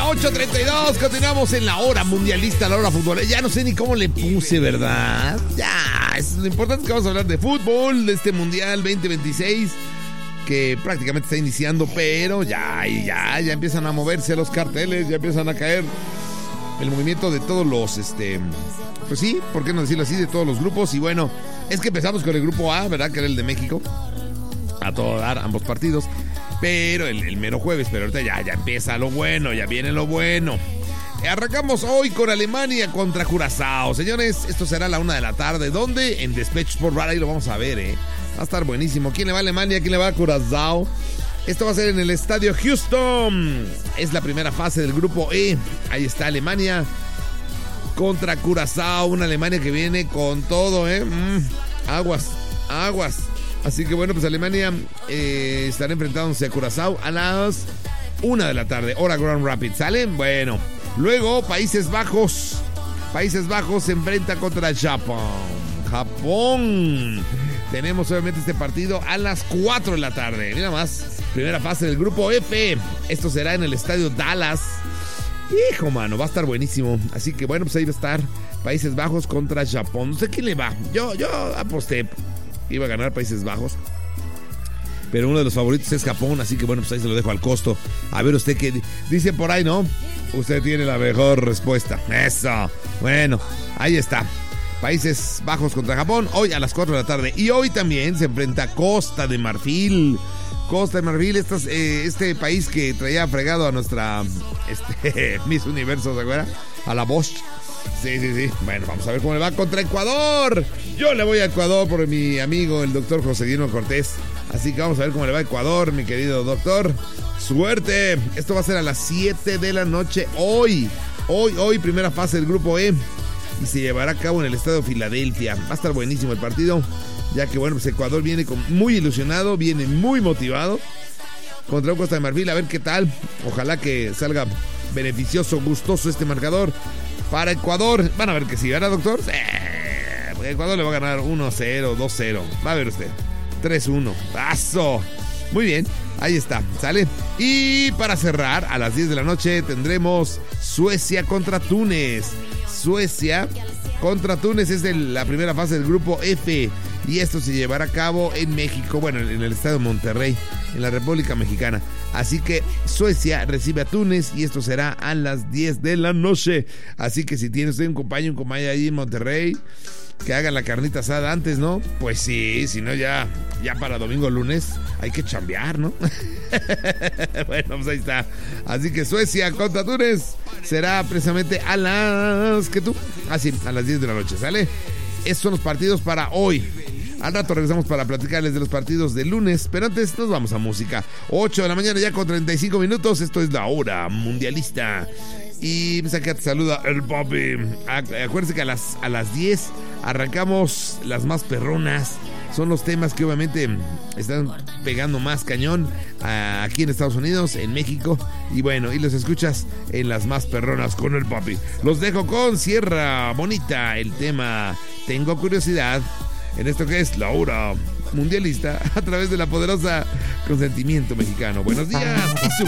8:32, continuamos en la hora mundialista, la hora futbolera. Ya no sé ni cómo le puse, ¿verdad? Ya, es lo importante es que vamos a hablar de fútbol, de este Mundial 2026, que prácticamente está iniciando, pero ya empiezan a moverse los carteles, ya empiezan a caer el movimiento de todos los, pues sí, ¿por qué no decirlo así? De todos los grupos. Y bueno, es que empezamos con el grupo A, ¿verdad? Que era el de México, a todo dar, ambos partidos. Pero el mero jueves, pero ahorita ya empieza lo bueno, ya viene lo bueno. Arrancamos hoy con Alemania contra Curazao. Señores, esto será a la 1 de la tarde. ¿Dónde? En Despecho Sport Bar, ahí lo vamos a ver, Va a estar buenísimo. ¿Quién le va a Alemania? ¿Quién le va a Curazao? Esto va a ser en el estadio Houston. Es la primera fase del grupo E. Ahí está Alemania contra Curazao. Una Alemania que viene con todo, Aguas. Así que bueno, pues Alemania estará enfrentándose a Curazao a las 1 de la tarde, hora Grand Rapids, ¿sale? Bueno, luego Países Bajos se enfrenta contra Japón. Tenemos obviamente este partido a las 4 de la tarde, mira más, primera fase del grupo F. Esto será en el estadio Dallas. Hijo, mano, va a estar buenísimo. Así que bueno, pues ahí va a estar Países Bajos contra Japón. No sé quién le va, yo aposté, iba a ganar Países Bajos, pero uno de los favoritos es Japón, así que bueno, pues ahí se lo dejo al costo. A ver usted qué dice por ahí, ¿no? Usted tiene la mejor respuesta. Eso. Bueno, ahí está. Países Bajos contra Japón, hoy a las 4 de la tarde. Y hoy también se enfrenta Costa de Marfil. Este país que traía fregado a nuestra Miss Universo, ¿se acuerda? A la Bosch. Sí. Bueno, vamos a ver cómo le va contra Ecuador. Yo le voy a Ecuador por mi amigo, el doctor José Guillermo Cortés. Así que vamos a ver cómo le va a Ecuador, mi querido doctor. ¡Suerte! Esto va a ser a las 7 de la noche hoy. Hoy, primera fase del grupo E. Y se llevará a cabo en el estadio Filadelfia. Va a estar buenísimo el partido, ya que bueno, pues Ecuador viene muy ilusionado, viene muy motivado contra un Costa de Marfil. A ver qué tal. Ojalá que salga beneficioso, gustoso este marcador para Ecuador. Van a ver que sí, ¿verdad, doctor? Ecuador le va a ganar 1-0, 2-0. Va a ver usted. 3-1. ¡Paso! Muy bien, ahí está, ¿sale? Y para cerrar, a las 10 de la noche tendremos Suecia contra Túnez. Suecia contra Túnez es la primera fase del grupo F. Y esto se llevará a cabo en México, bueno, en el estado de Monterrey, en la República Mexicana. Así que Suecia recibe a Túnez y esto será a las 10 de la noche. Así que si tiene usted un compañero ahí en Monterrey, que hagan la carnita asada antes, ¿no? Pues sí, si no ya para domingo o lunes hay que chambear, ¿no? Bueno, pues ahí está. Así que Suecia contra Túnez será precisamente a las 10 de la noche, ¿sale? Estos son los partidos para hoy. Al rato regresamos para platicarles de los partidos de lunes, pero antes nos vamos a música. 8 de la mañana ya con 35 minutos. Esto es la hora mundialista. Y pues acá te saluda el papi. Acuérdense que a las 10 arrancamos las más perronas. Son los temas que obviamente están pegando más cañón aquí en Estados Unidos, en México. Y bueno, y los escuchas en las más perronas con el papi. Los dejo con Sierra Bonita, el tema Tengo Curiosidad, en esto que es la hora mundialista a través de la poderosa Consentimiento Mexicano. Buenos días y